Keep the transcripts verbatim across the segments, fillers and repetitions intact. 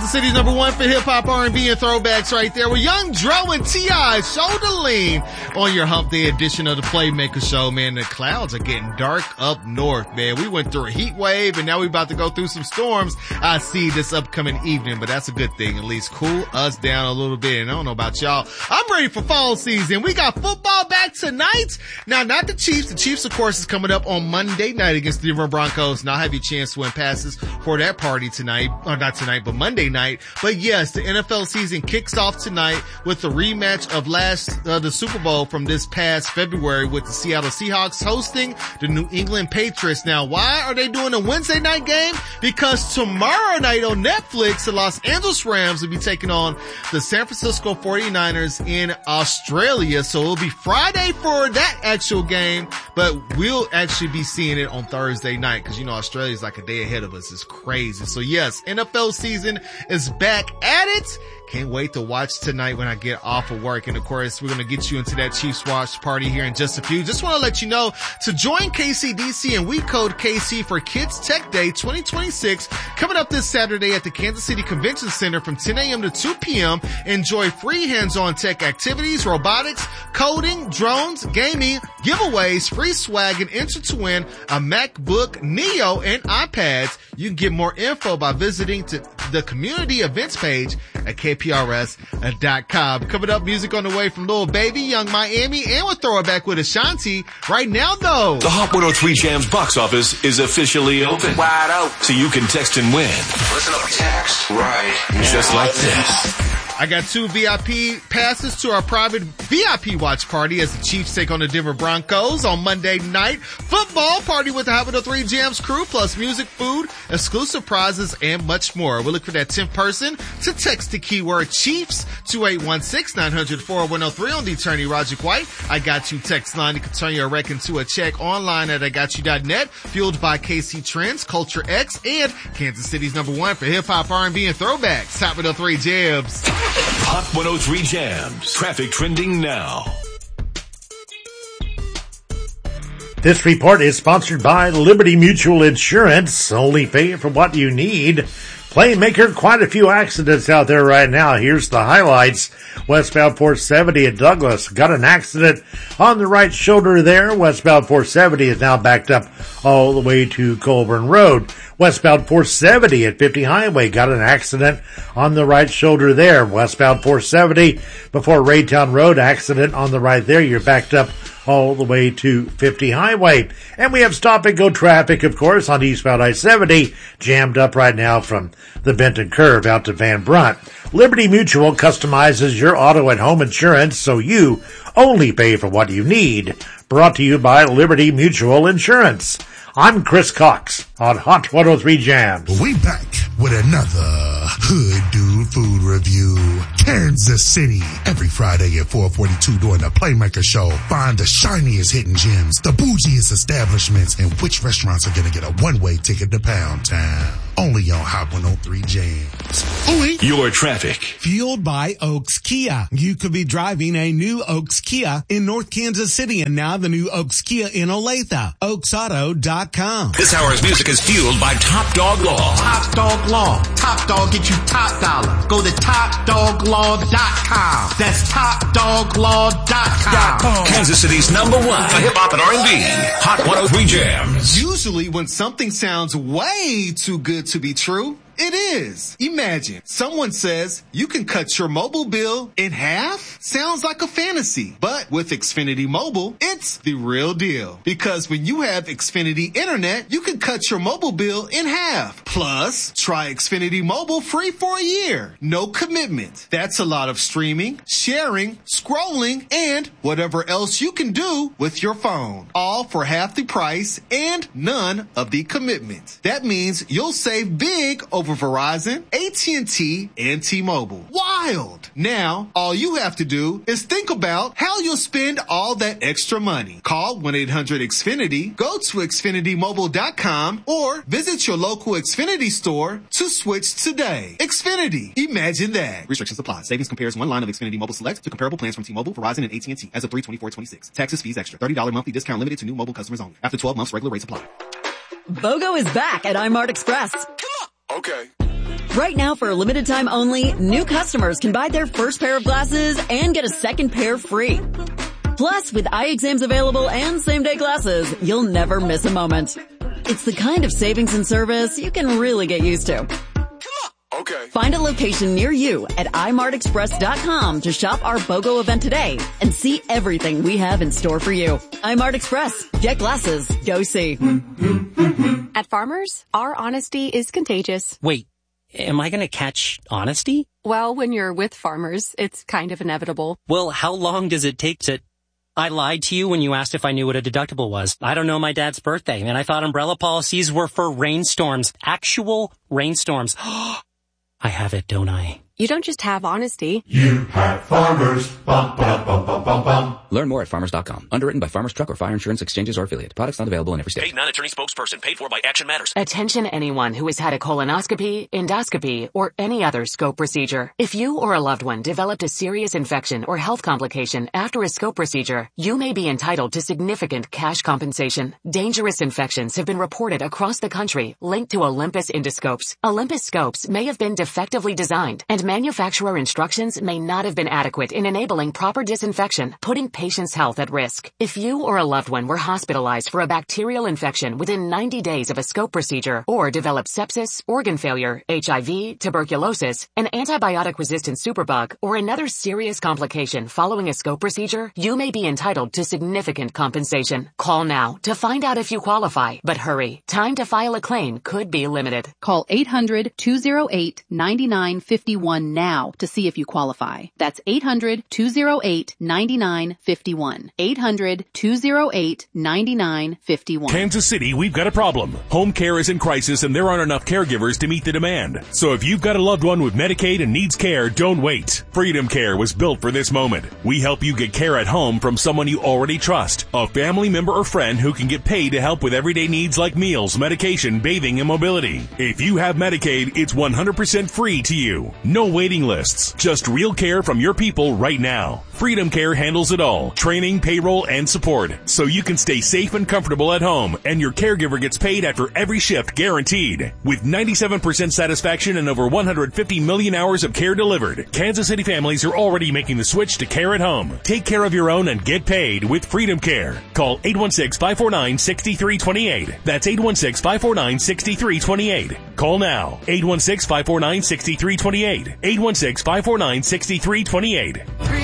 Kansas City's number one for hip-hop, R and B, and throwbacks right there with Young Dro and T I Shoulder Lean on your Hump Day edition of the Playmaker Show. Man, the clouds are getting dark up north, man. We went through a heat wave and now we're about to go through some storms. I see this upcoming evening, but that's a good thing. At least cool us down a little bit. And I don't know about y'all. I'm ready for fall season. We got football back tonight. Now, not the Chiefs. The Chiefs, of course, is coming up on Monday night against the Denver Broncos. Now, I have your chance to win passes for that party tonight. Or not tonight, but Monday night. But yes, the N F L season kicks off tonight with the rematch of last, uh, the Super Bowl from this past February with the Seattle Seahawks hosting the New England Patriots. Now, why are they doing a Wednesday night game? Because tomorrow night on Netflix, the Los Angeles Rams will be taking on the San Francisco forty-niners in Australia. So it'll be Friday for that actual game, but we'll actually be seeing it on Thursday night because, you know, Australia's like a day ahead of us. It's crazy. So yes, N F L season is back at it. Can't wait to watch tonight when I get off of work. And of course, we're going to get you into that Chiefs watch party here in just a few. Just want to let you know to join K C D C and we code K C for Kids Tech Day twenty twenty-six coming up this Saturday at the Kansas City Convention Center from ten a.m. to two p.m. Enjoy free hands-on tech activities, robotics, coding, drones, gaming, giveaways, free swag, and enter to win a MacBook Neo and iPads. You can get more info by visiting to the community events page at K P R S dot com. Coming up, music on the way from Lil Baby, Young Miami, and we'll throw it back with Ashanti. Right now, though, the Hot one oh three Jams box office is officially open. Wide open. So you can text and win. Listen up, text right now. Just like this. I got two V I P passes to our private V I P watch party as the Chiefs take on the Denver Broncos on Monday night. Football party with the Hot one oh three Jams crew, plus music, food, exclusive prizes, and much more. We'll look for that tenth person to text the keyword Chiefs to eight one six, nine hundred, four one oh three on the attorney Roger White. I Got You text line. You can turn your rec into a check online at I got you dot net, fueled by K C Trends, Culture X, and Kansas City's number one for hip-hop, R and B, and throwbacks. Hot one oh three Jams. Hot one oh three Jams. Traffic trending now. This report is sponsored by Liberty Mutual Insurance. Only pay for what you need. Playmaker, quite a few accidents out there right now. Here's the highlights. Westbound four seventy at Douglas. Got an accident on the right shoulder there. Westbound four seventy is now backed up all the way to Colburn Road. Westbound four seventy at fifty Highway. Got an accident on the right shoulder there. Westbound four seventy before Raytown Road. Accident on the right there. You're backed up all the way to fifty Highway. And we have stop and go traffic, of course, on eastbound I seventy, jammed up right now from the Benton Curve out to Van Brunt. Liberty Mutual customizes your auto and home insurance so you only pay for what you need. Brought to you by Liberty Mutual Insurance. I'm Chris Cox on Hot one oh three Jams. We back with another Hood Dude Food Review. Kansas City. Every Friday at four forty-two during the Playmaker Show. Find the shiniest hidden gems, the bougiest establishments, and which restaurants are going to get a one-way ticket to Pound Town. Only on Hot one oh three Jams. Ooh-wee. Your traffic. Fueled by Oaks Kia. You could be driving a new Oaks Kia in North Kansas City, and now the new Oaks Kia in Olathe. Oaks Auto dot com. This hour's music is fueled by Top Dog Law. Top Dog Law. Top Dog get you top dollar. Go to top dog law dot com. That's top dog law dot com. Kansas City's number one for hip-hop and R and B. Hot one oh three Jams. Usually when something sounds way too good to be true, it is. Imagine someone says you can cut your mobile bill in half. Sounds like a fantasy, but with Xfinity Mobile, it's the real deal. Because when you have Xfinity Internet, you can cut your mobile bill in half. Plus, try Xfinity Mobile free for a year. No commitment. That's a lot of streaming, sharing, scrolling, and whatever else you can do with your phone. All for half the price and none of the commitment. That means you'll save big over Verizon, A T and T, and T-Mobile. Wild! Now, all you have to do is think about how you'll spend all that extra money. Call one eight hundred X Finity, go to Xfinity Mobile dot com, or visit your local Xfinity store to switch today. Xfinity. Imagine that. Restrictions apply. Savings compares one line of Xfinity Mobile Select to comparable plans from T-Mobile, Verizon, and A T and T as of three twenty-four twenty-six. Taxes, fees extra. thirty dollars monthly discount limited to new mobile customers only. After twelve months, regular rates apply. BOGO is back at iMart Express. Come on. Okay. Right now, for a limited time only, new customers can buy their first pair of glasses and get a second pair free. Plus, with eye exams available and same-day glasses, you'll never miss a moment. It's the kind of savings and service you can really get used to. Okay. Find a location near you at i mart express dot com to shop our BOGO event today and see everything we have in store for you. iMart Express. Get glasses. Go see. At Farmers, our honesty is contagious. Wait, am I going to catch honesty? Well, when you're with Farmers, it's kind of inevitable. Well, how long does it take to... I lied to you when you asked if I knew what a deductible was. I don't know my dad's birthday, and I thought umbrella policies were for rainstorms. Actual rainstorms. I have it, don't I? You don't just have honesty. You have Farmers. Bum, bum, bum, bum, bum, bum. Learn more at farmers dot com. Underwritten by Farmers Truck or Fire Insurance Exchanges or affiliate. Products not available in every state. Paid non-attorney spokesperson. Paid for by Action Matters. Attention anyone who has had a colonoscopy, endoscopy, or any other scope procedure. If you or a loved one developed a serious infection or health complication after a scope procedure, you may be entitled to significant cash compensation. Dangerous infections have been reported across the country linked to Olympus endoscopes. Olympus scopes may have been defectively designed, and manufacturer instructions may not have been adequate in enabling proper disinfection, putting patients' health at risk. If you or a loved one were hospitalized for a bacterial infection within ninety days of a scope procedure, or developed sepsis, organ failure, H I V, tuberculosis, an antibiotic-resistant superbug, or another serious complication following a scope procedure, you may be entitled to significant compensation. Call now to find out if you qualify, but hurry. Time to file a claim could be limited. Call eight hundred, two oh eight, nine nine five one now to see if you qualify. That's eight hundred, two oh eight, nine nine five one. eight hundred, two oh eight, nine nine five one. Kansas City, we've got a problem. Home care is in crisis and there aren't enough caregivers to meet the demand. So if you've got a loved one with Medicaid and needs care, don't wait. Freedom Care was built for this moment. We help you get care at home from someone you already trust. A family member or friend who can get paid to help with everyday needs like meals, medication, bathing, and mobility. If you have Medicaid, it's one hundred percent free to you. No waiting lists. Just real care from your people right now. Freedom Care handles it all. Training, payroll, and support. So you can stay safe and comfortable at home, and your caregiver gets paid after every shift guaranteed. With ninety-seven percent satisfaction and over one hundred fifty million hours of care delivered, Kansas City families are already making the switch to care at home. Take care of your own and get paid with Freedom Care. Call eight one six, five four nine, six three two eight. That's eight one six, five four nine, six three two eight. Call now. eight one six, five four nine, six three two eight. eight one six, five four nine, six three two eight.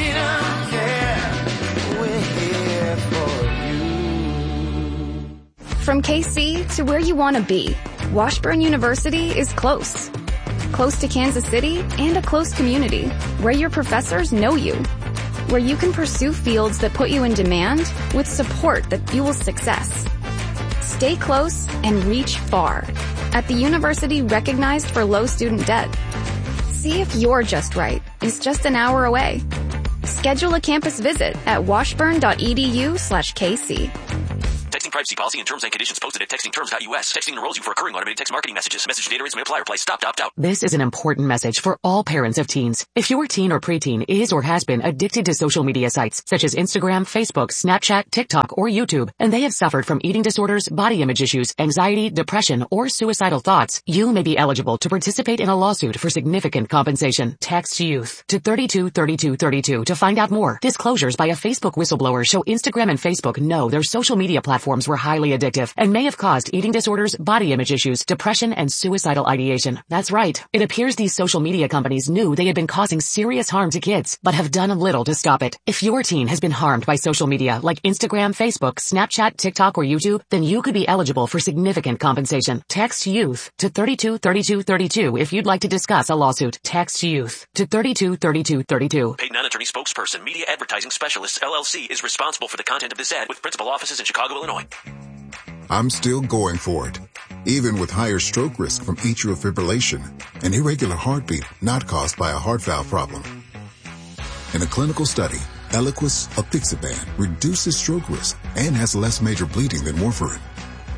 From K C to where you want to be, Washburn University is close. Close to Kansas City and a close community where your professors know you. Where you can pursue fields that put you in demand with support that fuels success. Stay close and reach far. At the university recognized for low student debt. See if You're Just Right is just an hour away. Schedule a campus visit at washburn.edu slash KC. Texting privacy policy and terms and conditions posted at texting terms dot U S. Texting enrolls you for recurring automated text marketing messages. Message data rates may apply. Reply stop to opt out. This is an important message for all parents of teens. If your teen or preteen is or has been addicted to social media sites such as Instagram, Facebook, Snapchat, TikTok, or YouTube, and they have suffered from eating disorders, body image issues, anxiety, depression, or suicidal thoughts, you may be eligible to participate in a lawsuit for significant compensation. Text YOUTH to thirty-two thirty-two thirty-two to find out more. Disclosures by a Facebook whistleblower show Instagram and Facebook know their social media platforms were highly addictive and may have caused eating disorders, body image issues, depression, and suicidal ideation. That's right. It appears these social media companies knew they had been causing serious harm to kids, but have done little to stop it. If your teen has been harmed by social media like Instagram, Facebook, Snapchat, TikTok, or YouTube, then you could be eligible for significant compensation. Text YOUTH to thirty-two thirty-two thirty-two if you'd like to discuss a lawsuit. Text YOUTH to thirty-two thirty-two thirty-two. Paid non-attorney spokesperson, Media Advertising Specialists, L L C, is responsible for the content of this ad with principal offices in Chicago, Illinois. I'm still going for it, even with higher stroke risk from atrial fibrillation, an irregular heartbeat not caused by a heart valve problem. In a clinical study, Eliquis apixaban reduces stroke risk and has less major bleeding than warfarin.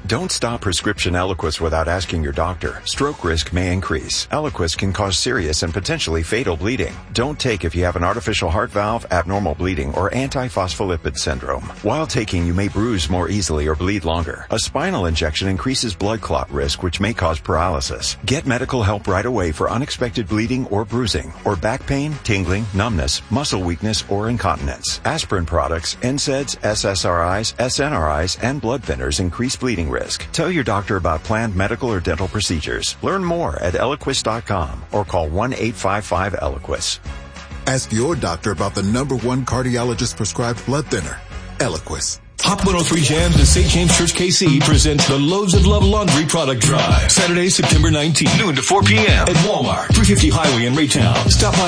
Don't stop prescription Eliquis without asking your doctor. Stroke risk may increase. Eliquis can cause serious and potentially fatal bleeding. Don't take if you have an artificial heart valve, abnormal bleeding, or antiphospholipid syndrome. While taking, you may bruise more easily or bleed longer. A spinal injection increases blood clot risk, which may cause paralysis. Get medical help right away for unexpected bleeding or bruising, or back pain, tingling, numbness, muscle weakness, or incontinence. Aspirin products, N SAIDs, S S R Is, S N R Is, and blood thinners increase bleeding risk. Tell your doctor about planned medical or dental procedures. Learn more at Eliquis dot com or call one eight five five Eliquis. Ask your doctor about the number one cardiologist prescribed blood thinner, Eliquis. Hot one oh three Jams and Saint James Church K C presents the Loads of Love Laundry Product Drive. Saturday, September nineteenth, noon to four p.m. at Walmart, three fifty Highway in Raytown. Stop by